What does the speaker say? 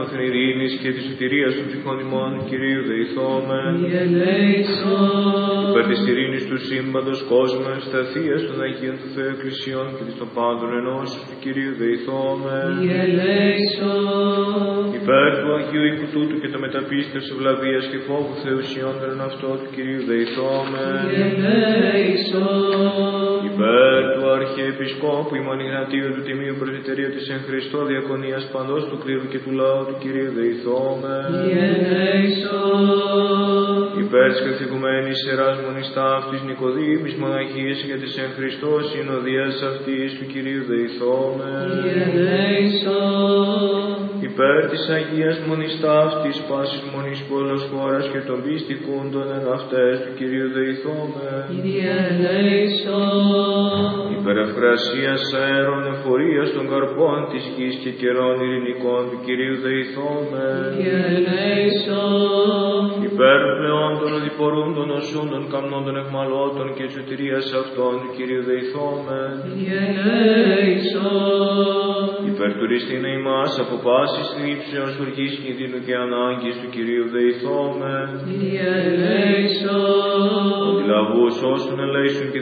άνωθεν ειρήνης και της σωτηρίας των ψυχών ημών, Κυρίου δεηθόμεν. Υπέρ της ειρήνης του σύμπαντος κόσμου, ευσταθίας των Αγίων του Θεού Εκκλησιών και της των πάντων ενώσεως του Κυρίου δεηθόμεν. Υπέρ του Αγίου οίκου τούτου και το μεταπίστεως ευλαβίας και φόβου Θεού σιώντρον αυτό του Κυρίου δεηθόμεν. Υπέρ του Αρχιεπισκόπου ημών Ιγνατίου του Τιμίου Πρεσβυτερίου της εν Χριστώ διακονίας παντός του κλήρου και του λαού του Κυρίου δεηθόμεν. Υπέρ της καθηγουμένης Ιεράς Μονής Ταύτης Νικοδήμης Μοναχίας και της εν Χριστώ συνοδείας αυτής του Κυρίου δεηθόμεν. Υπέρ της Αγίας Μονής Ταύτης πάσης μονής πολλής χώρας και των πιστικούντων εν αυτές του Κυρίου δεηθόμεν. Υπέρ ευγρασίας αέρων εφορίας των καρπών της γης και καιρών ειρηνικών του Κυρίου δεηθόμεν. Υπέρ πλεόν των οδηπορούντων οσούντων καμνών εχμαλώτων και σωτηρίας αυτών του Κυρίου δεηθόμεν. Υπέρ του ρηστήνε ημάς από πάσης θλίψεως, οργής, κινδύνου και ανάγκης του Κυρίου δεηθόμεν. Αντιλαβούς όσων ελέησουν και